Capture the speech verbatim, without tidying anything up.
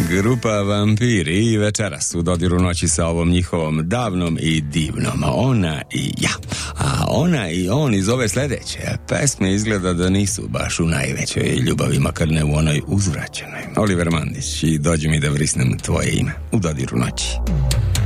Grupa Vampiri i večeras u dodiru noći sa ovom njihovom davnom i divnom Ona i ja. A ona i on iz ove sljedeće pesme izgleda da nisu baš u najvećoj ljubavi, makar ne u onoj uzvraćenoj. Oliver Mandić i Dođi mi da vrisnem tvoje ime u dodiru noći.